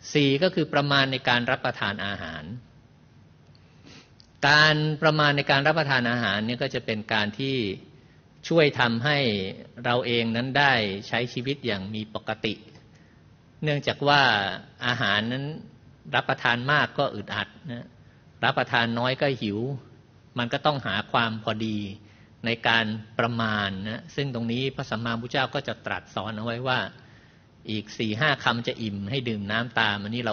สี่ก็คือประมาณในการรับประทานอาหารการประมาณในการรับประทานอาหารเนี่ยก็จะเป็นการที่ช่วยทำให้เราเองนั้นได้ใช้ชีวิตอย่างมีปกติเนื่องจากว่าอาหารนั้นรับประทานมากก็อึดอัดนะรับประทานน้อยก็หิวมันก็ต้องหาความพอดีในการประมาณนะซึ่งตรงนี้พระสัมมาสัมพุทธเจ้าก็จะตรัสสอนเอาไว้ว่าอีก 4-5 คำจะอิ่มให้ดื่มน้ำตามอันนี้เรา